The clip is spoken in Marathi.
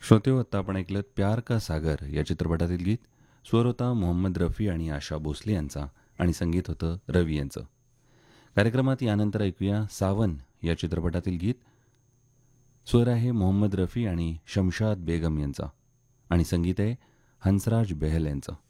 श्रोतेहो, आत्ता आपण ऐकलं प्यार का सागर या चित्रपटातील गीत. स्वर होता मोहम्मद रफी आणि आशा भोसले यांचा आणि संगीत होतं रवी यांचं. कार्यक्रमात यानंतर ऐकूया सावन या चित्रपटातील गीत. स्वर आहे मोहम्मद रफी आणि शमशाद बेगम यांचा आणि संगीत आहे हंसराज बेहल यांचं.